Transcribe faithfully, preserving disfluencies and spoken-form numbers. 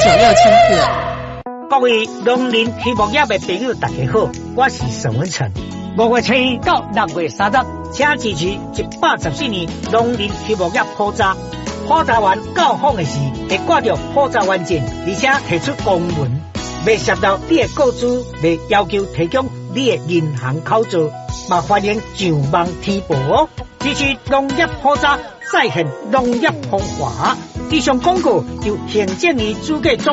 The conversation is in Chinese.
九六千克。 各位农林畜牧业的朋友，大家好，我是沈文成。五月初一到六月三十，请支持一百十四年农林畜牧业普查。普查员到访的时，会挂着普查员证，而且提出公文，未涉到你的个资，未要求提供你的银行口座，嘛欢迎上网提报哦。支持农业普查，再现农业风华。以上广告由行政院主计总